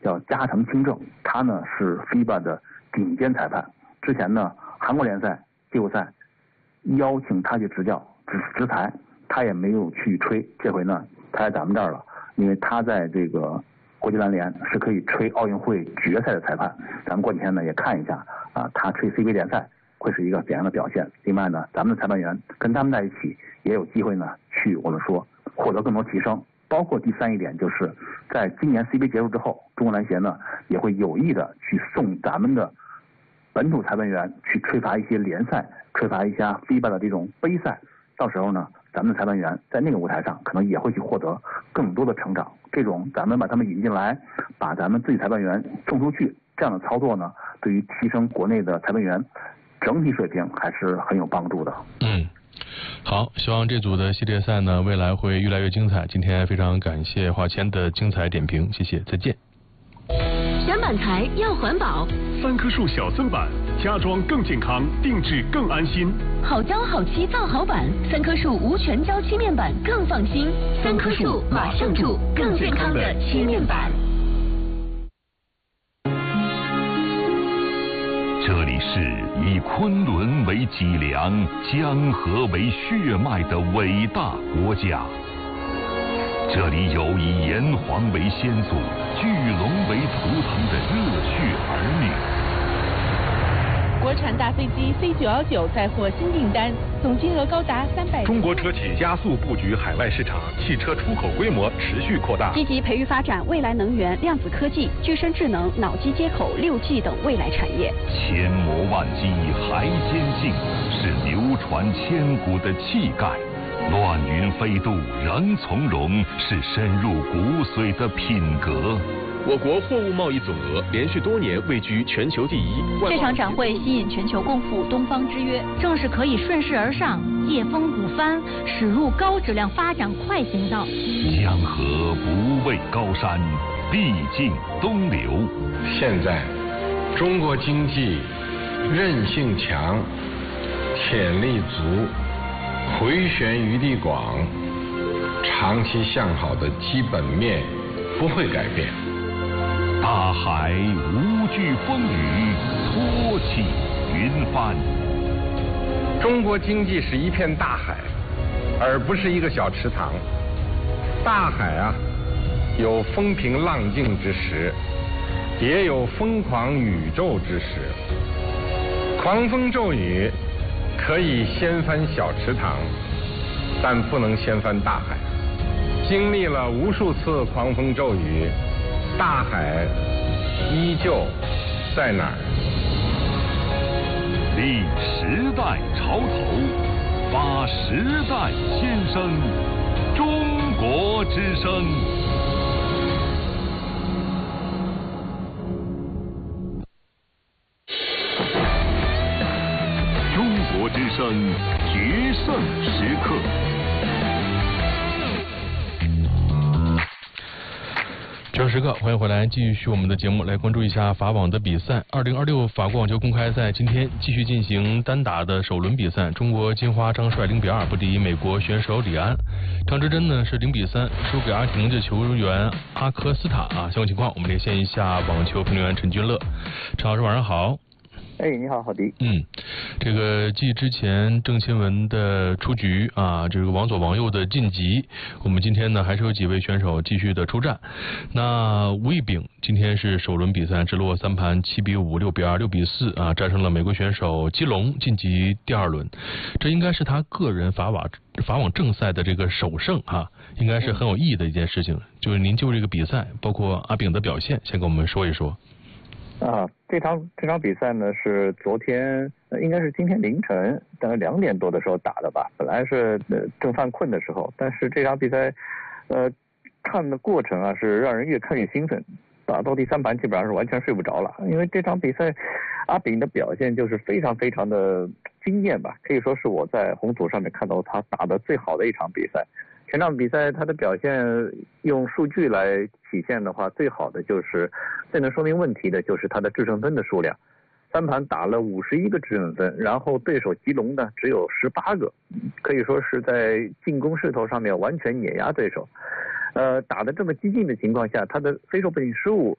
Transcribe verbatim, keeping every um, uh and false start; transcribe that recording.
叫加藤清正，他呢是 F I B A 的顶尖裁判。之前呢，韩国联赛季后赛邀请他去执教执执裁，他也没有去吹。这回呢，他在咱们这儿了，因为他在这个国际篮联是可以吹奥运会决赛的裁判。咱们过几天呢也看一下啊，他吹 C B A 联赛会是一个怎样的表现。另外呢，咱们的裁判员跟他们在一起，也有机会呢去我们说获得更多提升。包括第三一点，就是在今年 C B A 结束之后，中国篮协呢也会有意的去送咱们的本土裁判员去吹罚一些联赛，吹罚一下 F I B A 的这种杯赛。到时候呢，咱们的裁判员在那个舞台上可能也会去获得更多的成长。这种咱们把他们引进来，把咱们自己裁判员送出去，这样的操作呢，对于提升国内的裁判员整体水平还是很有帮助的。 嗯。好，希望这组的系列赛呢未来会越来越精彩。今天非常感谢华谦的精彩点评，谢谢，再见。 选板材要环保， 三棵树小森板，加装更健康，定制更安心。 好胶好漆造好板，三棵树无全胶漆面板更放心。三棵树马上住更健康的漆面板。 这里是以昆仑为脊梁、江河为血脉的伟大国家。这里有以炎黄为先祖、巨龙为图腾的热血儿女。 国产大飞机 C 九一九再获新订单，总金额高达三百。 中国车企加速布局海外市场，汽车出口规模持续扩大。 积极培育发展未来能源、量子科技、具身智能、脑机接口、六 G 等未来产业。 千磨万击还坚劲，是流传千古的气概。乱云飞渡仍从容，是深入骨髓的品格。 我国货物贸易总额连续多年位居全球第一。 这场展会吸引全球共赴东方之约，正是可以顺势而上，借风鼓帆，驶入高质量发展快行道。 江河不畏高山，必经东流。 现在，中国经济韧性强，潜力足，回旋余地广，长期向好的基本面不会改变。 大海无惧风雨，托起云帆。 中国经济是一片大海，而不是一个小池塘。大海啊，有风平浪静之时，也有疯狂宇宙之时。狂风骤雨可以掀翻小池塘，但不能掀翻大海。经历了无数次狂风骤雨，大海依旧在哪儿？ 立时代潮头，发时代先声，中国之声。中国之声决胜时刻。 决胜时刻，欢迎回来，继续我们的节目，来关注一下法网的比赛。二零二六法国网球公开赛今天继续进行单打的首轮比赛，中国金花张帅零比二不敌美国选手李安，张之臻呢是零比三输给阿根廷的球员阿科斯塔啊。相关情况我们连线一下网球评论员陈君乐。陈老师晚上好。 哎，你好，郝迪。 嗯，这个继之前郑钦文的出局啊，这个王左王右的晋级，我们今天呢还是有几位选手继续的出战。那吴亦丙今天是首轮比赛直落三盘七比五、六比二、六比四啊，战胜了美国选手基隆，晋级第二轮。这应该是他个人法网法网正赛的这个首胜啊，应该是很有意义的一件事情。就是您就这个比赛，包括阿丙的表现，先跟我们说一说。 啊，这场这场比赛呢是昨天，呃、应该是今天凌晨大概两点多的时候打的吧。本来是呃正犯困的时候，但是这场比赛，呃，看的过程啊是让人越看越兴奋。打到第三盘基本上是完全睡不着了，因为这场比赛阿丙的表现就是非常非常的惊艳吧，可以说是我在红土上面看到他打的最好的一场比赛。全场比赛他的表现用数据来体现的话，最好的就是最能说明问题的就是他的制胜分的数量，三盘打了五十一个制胜分，然后对手吉隆呢只有十八个，可以说是在进攻势头上面完全碾压对手。呃，打的这么激进的情况下，他的非手背景失误